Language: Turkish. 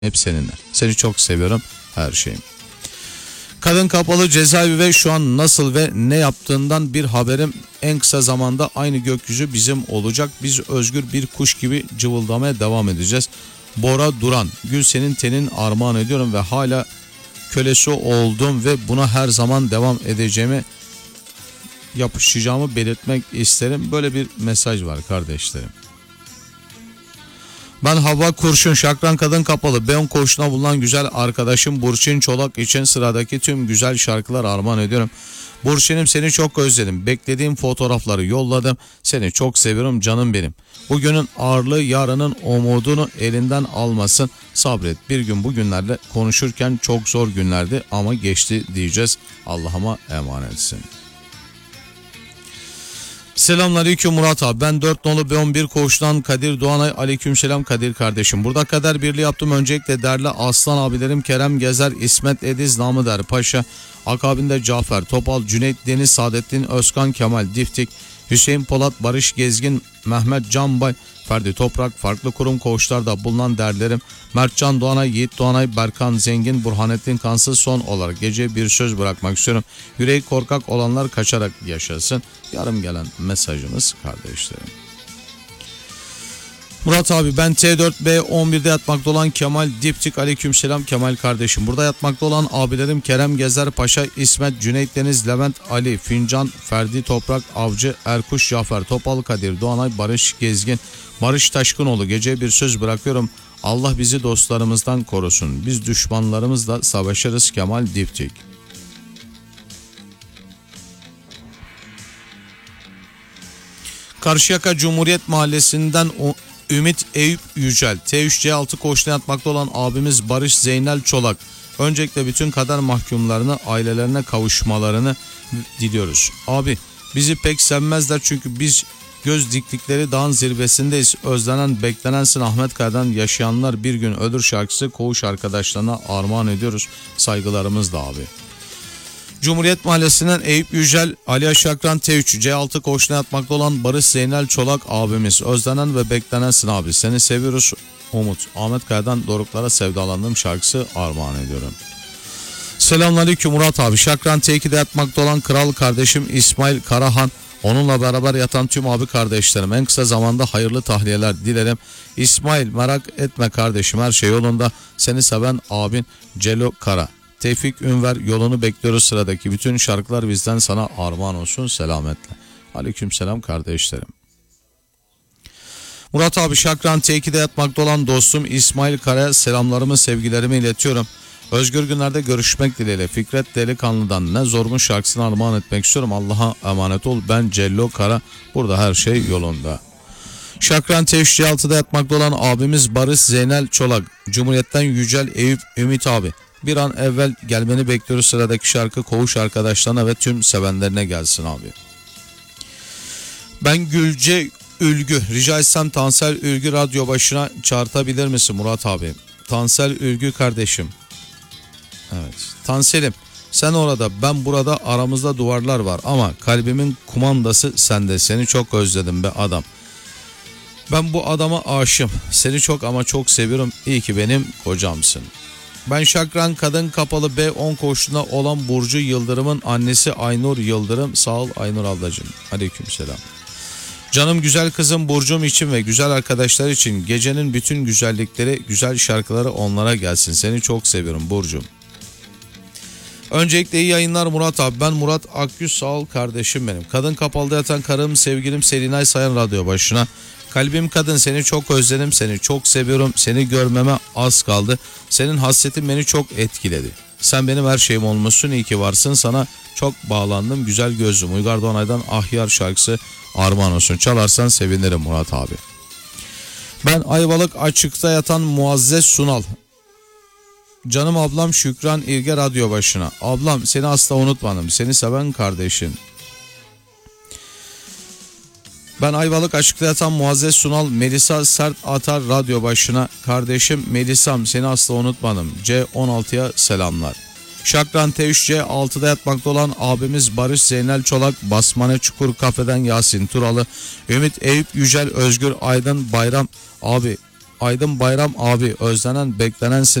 hep seninle. Seni çok seviyorum, her şeyim. Kadın kapalı cezaevi ve şu an nasıl ve ne yaptığından bir haberim. En kısa zamanda aynı gökyüzü bizim olacak. Biz özgür bir kuş gibi cıvıldamaya devam edeceğiz. Bora Duran, gül senin tenin armağan ediyorum ve hala kölesi oldum ve buna her zaman devam edeceğimi, yapışacağımı belirtmek isterim. Böyle bir mesaj var kardeşlerim. Ben Havva Kurşun, Şakran Kadın Kapalı B10 koğuşuna bulunan güzel arkadaşım Burçin Çolak için sıradaki tüm güzel şarkılar armağan ediyorum. Burçin'im, seni çok özledim. Beklediğim fotoğrafları yolladım. Seni çok seviyorum canım benim. Bugünün ağırlığı yarının umudunu elinden almasın. Sabret, bir gün bugünlerle konuşurken çok zor günlerdi ama geçti diyeceğiz. Allah'ıma emanetsin. Selamünaleyküm Murat abi. Ben 4 nolu B11 koğuştan Kadir Doğanay. Aleykümselam Kadir kardeşim. Burada kader birliği yaptım. Öncelikle değerli aslan abilerim Kerem Gezer, İsmet Ediz, Namı Der Paşa, akabinde Cafer Topal, Cüneyt Deniz, Saadettin Özkan, Kemal Diftik, Hüseyin Polat, Barış Gezgin, Mehmet Canbay, Ferdi Toprak, farklı kurum koğuşlarda bulunan değerlerim Mertcan Doğanay, Yiğit Doğanay, Berkan Zengin, Burhanettin Kansız. Son olarak gece bir söz bırakmak istiyorum. Yüreği korkak olanlar kaçarak yaşasın. Yarım gelen mesajımız kardeşlerim. Murat abi, ben T4B11'de yatmakta olan Kemal Diptik. Aleykümselam Kemal kardeşim. Burada yatmakta olan abilerim Kerem Gezer Paşa, İsmet, Cüneyt Deniz, Levent Ali, Fincan, Ferdi Toprak, Avcı, Erkuş, Cafer Topal, Kadir Doğanay, Barış Gezgin, Barış Taşkınoğlu. Gece bir söz bırakıyorum. Allah bizi dostlarımızdan korusun. Biz düşmanlarımızla savaşırız Kemal Diptik. Karşıyaka Cumhuriyet Mahallesi'nden Ümit Eyüp Yücel. T3C6 koğuşuna yatmakta olan abimiz Barış Zeynel Çolak. Öncelikle bütün kader mahkumlarını ailelerine kavuşmalarını diliyoruz. Abi, bizi pek sevmezler çünkü biz göz diktikleri dağın zirvesindeyiz. Özlenen beklenensin Ahmet Kaya'dan yaşayanlar bir gün ölür şarkısı koğuş arkadaşlarına armağan ediyoruz. Saygılarımızla abi. Cumhuriyet Mahallesi'nden Eyüp Yücel, Ali Şakran T3 C6 koğuşuna yatmakta olan Barış Zeynel Çolak abimiz. Özlenen ve beklenensin abi. Seni seviyoruz Umut. Ahmet Kaya'dan Doruklara Sevdalandığım şarkısı armağan ediyorum. Selamünaleyküm Murat abi. Şakran T2'de yatmakta olan kral kardeşim İsmail Karahan. Onunla beraber yatan tüm abi kardeşlerim. En kısa zamanda hayırlı tahliyeler dilerim. İsmail, merak etme kardeşim, her şey yolunda. Seni seven abin Celo Kara. Tevfik Ünver, yolunu bekliyoruz. Sıradaki bütün şarkılar bizden sana armağan olsun, selametle. Aleykümselam kardeşlerim. Murat abi, Şakran T2'de yatmakta olan dostum İsmail Kara'ya selamlarımı, sevgilerimi iletiyorum. Özgür günlerde görüşmek dileğiyle. Fikret Delikanlı'dan Ne Zormuş şarkısını armağan etmek istiyorum. Allah'a emanet ol. Ben Cello Kara. Burada her şey yolunda. Şakran T3C6'da yatmakta olan abimiz Barış Zeynel Çolak. Cumhuriyet'ten Yücel Eyüp Ümit abi. Bir an evvel gelmeni bekliyoruz. Sıradaki şarkı koğuş arkadaşlarına ve tüm sevenlerine gelsin abi. Ben Gülce Ülgü. Rica etsem Tansel Ülgü radyo başına çağırtabilir misin Murat abi? Tansel Ülgü kardeşim. Evet. Tansel'im, sen orada, ben burada, aramızda duvarlar var ama kalbimin kumandası sende. Seni çok özledim be adam. Ben bu adama aşığım. Seni çok ama çok seviyorum. İyi ki benim kocamsın. Ben Şakran Kadın Kapalı B10 koğuşuna olan Burcu Yıldırım'ın annesi Aynur Yıldırım. Sağ ol Aynur ablacığım. Aleykümselam. Canım güzel kızım Burcu'm için ve güzel arkadaşlar için gecenin bütün güzellikleri, güzel şarkıları onlara gelsin. Seni çok seviyorum Burcu'm. Öncelikle iyi yayınlar Murat abi. Ben Murat Akgüz, sağ ol kardeşim benim. Kadın Kapalı'da yatan karım sevgilim Selinay Sayan radyo başına. Kalbim kadın, seni çok özledim, seni çok seviyorum, seni görmeme az kaldı. Senin hasretin beni çok etkiledi. Sen benim her şeyim olmuşsun, iyi ki varsın, sana çok bağlandım güzel gözlüm. Uygar Doğanay'dan Ahyar şarkısı armağan olsun. Çalarsan sevinirim Murat abi. Ben Ayvalık açıkta yatan Muazzez Sunal. Canım ablam Şükran İlge radyo başına. Ablam, seni asla unutmadım, seni seven kardeşin. Ben Ayvalık açıkta yatan Muazzez Sunal Melisa Sert Atar radyo başına. Kardeşim Melisam, seni asla unutmadım. C16'ya selamlar. Şakran T3C6'da yatmakta olan abimiz Barış Zeynel Çolak, Basmane Çukur Kafeden Yasin Turalı, Ümit Eyüp Yücel, Özgür Aydın Bayram abi. Aydın Bayram abi özlenen beklenen